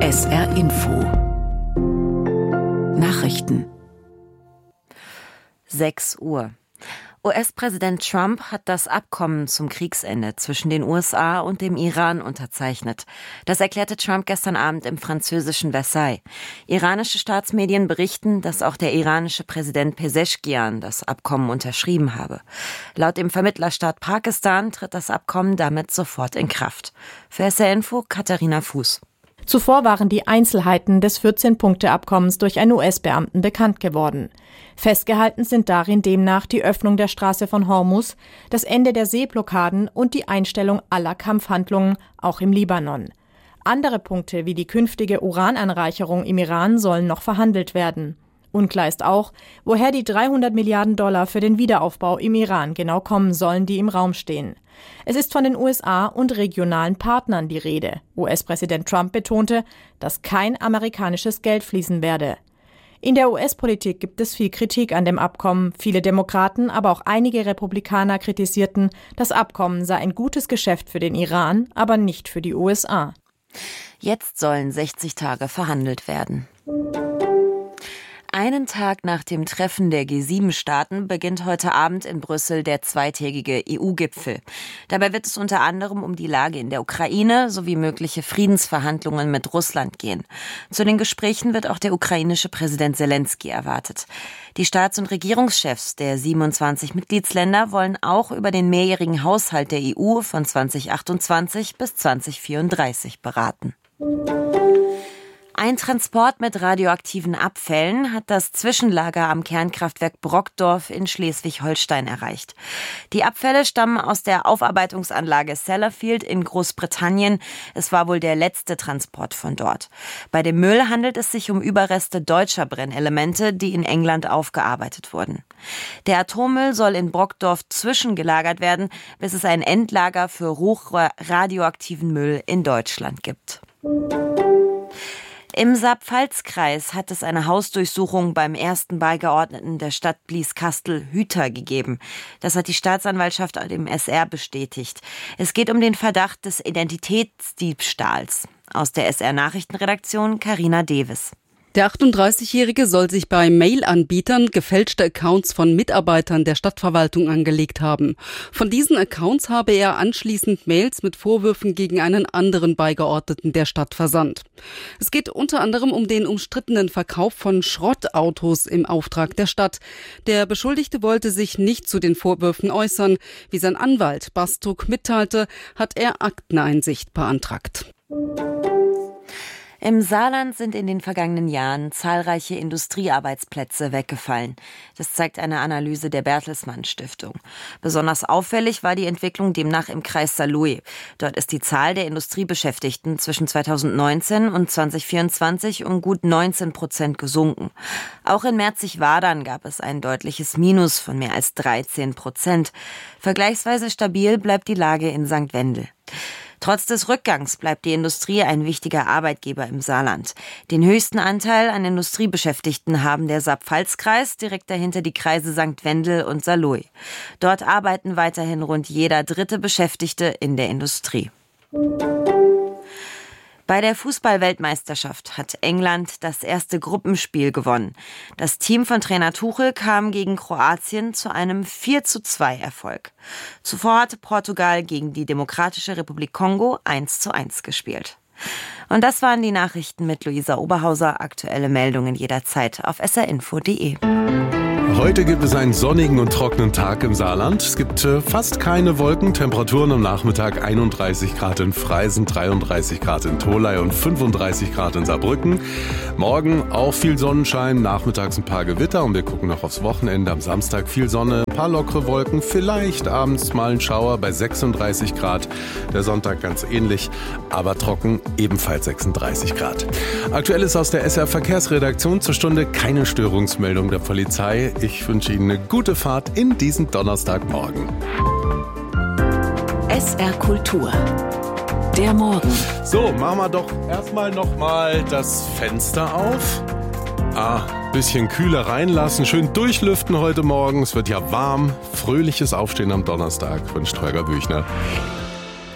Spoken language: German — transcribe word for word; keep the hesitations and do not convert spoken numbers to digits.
S R Info Nachrichten sechs Uhr. U S-Präsident Trump hat das Abkommen zum Kriegsende zwischen den U S A und dem Iran unterzeichnet. Das erklärte Trump gestern Abend im französischen Versailles. Iranische Staatsmedien berichten, dass auch der iranische Präsident Pezeshkian das Abkommen unterschrieben habe. Laut dem Vermittlerstaat Pakistan tritt das Abkommen damit sofort in Kraft. Für S R Info Katharina Fuß. Zuvor waren die Einzelheiten des vierzehn-Punkte-Abkommens durch einen U S-Beamten bekannt geworden. Festgehalten sind darin demnach die Öffnung der Straße von Hormuz, das Ende der Seeblockaden und die Einstellung aller Kampfhandlungen, auch im Libanon. Andere Punkte wie die künftige Urananreicherung im Iran sollen noch verhandelt werden. Unklar ist auch, woher die dreihundert Milliarden Dollar für den Wiederaufbau im Iran genau kommen sollen, die im Raum stehen. Es ist von den U S A und regionalen Partnern die Rede. U S-Präsident Trump betonte, dass kein amerikanisches Geld fließen werde. In der U S-Politik gibt es viel Kritik an dem Abkommen. Viele Demokraten, aber auch einige Republikaner kritisierten, das Abkommen sei ein gutes Geschäft für den Iran, aber nicht für die U S A. Jetzt sollen sechzig Tage verhandelt werden. Einen Tag nach dem Treffen der G sieben Staaten beginnt heute Abend in Brüssel der zweitägige E U-Gipfel. Dabei wird es unter anderem um die Lage in der Ukraine sowie mögliche Friedensverhandlungen mit Russland gehen. Zu den Gesprächen wird auch der ukrainische Präsident Selenskyj erwartet. Die Staats- und Regierungschefs der siebenundzwanzig Mitgliedsländer wollen auch über den mehrjährigen Haushalt der E U von zweitausendachtundzwanzig bis zweitausendvierunddreißig beraten. Ein Transport mit radioaktiven Abfällen hat das Zwischenlager am Kernkraftwerk Brockdorf in Schleswig-Holstein erreicht. Die Abfälle stammen aus der Aufarbeitungsanlage Sellafield in Großbritannien. Es war wohl der letzte Transport von dort. Bei dem Müll handelt es sich um Überreste deutscher Brennelemente, die in England aufgearbeitet wurden. Der Atommüll soll in Brockdorf zwischengelagert werden, bis es ein Endlager für hochradioaktiven Müll in Deutschland gibt. Im Saar-Pfalz-Kreis hat es eine Hausdurchsuchung beim ersten Beigeordneten der Stadt Blieskastel-Hüter gegeben. Das hat die Staatsanwaltschaft dem S R bestätigt. Es geht um den Verdacht des Identitätsdiebstahls. Aus der S R-Nachrichtenredaktion Carina Deves. Der achtunddreißigjährige soll sich bei Mail-Anbietern gefälschte Accounts von Mitarbeitern der Stadtverwaltung angelegt haben. Von diesen Accounts habe er anschließend Mails mit Vorwürfen gegen einen anderen Beigeordneten der Stadt versandt. Es geht unter anderem um den umstrittenen Verkauf von Schrottautos im Auftrag der Stadt. Der Beschuldigte wollte sich nicht zu den Vorwürfen äußern. Wie sein Anwalt Bastuk mitteilte, hat er Akteneinsicht beantragt. Im Saarland sind in den vergangenen Jahren zahlreiche Industriearbeitsplätze weggefallen. Das zeigt eine Analyse der Bertelsmann Stiftung. Besonders auffällig war die Entwicklung demnach im Kreis Saarlouis. Dort ist die Zahl der Industriebeschäftigten zwischen zweitausendneunzehn und zweitausendvierundzwanzig um gut neunzehn Prozent gesunken. Auch in Merzig-Wadern gab es ein deutliches Minus von mehr als dreizehn Prozent. Vergleichsweise stabil bleibt die Lage in Sankt Wendel. Trotz des Rückgangs bleibt die Industrie ein wichtiger Arbeitgeber im Saarland. Den höchsten Anteil an Industriebeschäftigten haben der Saar-Pfalz-Kreis, direkt dahinter die Kreise Sankt Wendel und Saarlouis. Dort arbeiten weiterhin rund jeder dritte Beschäftigte in der Industrie. Bei der Fußball-Weltmeisterschaft hat England das erste Gruppenspiel gewonnen. Das Team von Trainer Tuchel kam gegen Kroatien zu einem vier zu zwei Erfolg. Zuvor hatte Portugal gegen die Demokratische Republik Kongo eins zu eins gespielt. Und das waren die Nachrichten mit Luisa Oberhauser. Aktuelle Meldungen jederzeit auf s r info punkt d e. Heute gibt es einen sonnigen und trockenen Tag im Saarland. Es gibt äh, fast keine Wolken. Temperaturen am Nachmittag einunddreißig Grad in Freisen, dreiunddreißig Grad in Tholey und fünfunddreißig Grad in Saarbrücken. Morgen auch viel Sonnenschein, nachmittags ein paar Gewitter und wir gucken noch aufs Wochenende. Am Samstag viel Sonne, ein paar lockere Wolken, vielleicht abends mal ein Schauer bei sechsunddreißig Grad. Der Sonntag ganz ähnlich, aber trocken, ebenfalls sechsunddreißig Grad. Aktuell ist aus der S R-Verkehrsredaktion zur Stunde keine Störungsmeldung der Polizei. Ich wünsche Ihnen eine gute Fahrt in diesen Donnerstagmorgen. S R Kultur. Der Morgen. So, machen wir doch erstmal nochmal das Fenster auf. Ah, bisschen kühler reinlassen, schön durchlüften heute Morgen. Es wird ja warm. Fröhliches Aufstehen am Donnerstag, wünscht Holger Büchner.